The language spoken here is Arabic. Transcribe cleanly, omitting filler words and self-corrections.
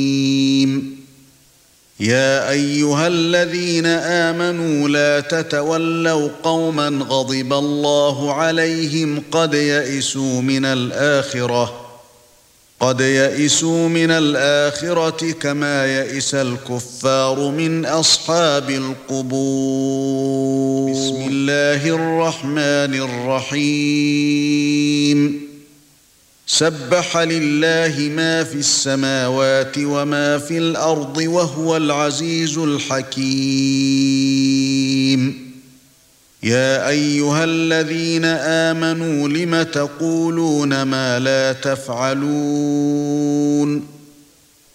يا أيها الذين آمنوا لا تتولوا قوما غضب الله عليهم قد يئسوا من الآخرة كما يئس الكفار من أصحاب القبور. بسم الله الرحمن الرحيم. سبح لله ما في السماوات وما في الأرض وهو العزيز الحكيم. يا أيها الذين آمنوا لم تقولون ما لا تفعلون